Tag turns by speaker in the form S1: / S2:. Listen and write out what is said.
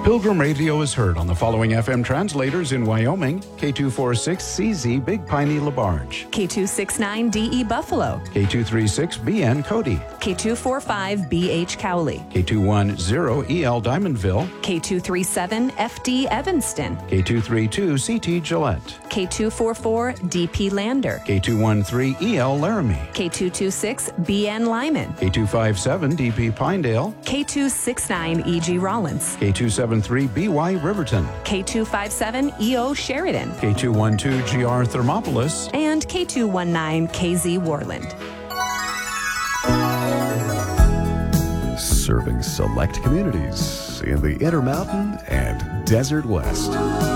S1: Pilgrim Radio is heard on the following FM translators in Wyoming: K246CZ Big Piney LaBarge,
S2: K269DE Buffalo,
S1: K236BN Cody,
S2: K245BH Cowley,
S1: K210EL Diamondville,
S2: K237FD Evanston,
S1: K232CT Gillette,
S2: K244DP Lander,
S1: K213EL Laramie,
S2: K226BN Lyman,
S1: K257DP Pinedale,
S2: K269EG Rollins,
S1: K273BY Riverton,
S2: K257EO Sheridan,
S1: K212GR Thermopolis,
S2: and K219KZ Warland.
S3: Serving select communities in the Intermountain and Desert West.